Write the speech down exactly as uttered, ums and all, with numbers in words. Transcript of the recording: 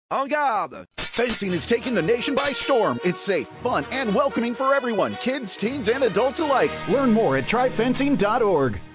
En garde! Fencing is taking the nation by storm. It's safe, fun, and welcoming for everyone, kids, teens, and adults alike. Learn more at try fencing dot org.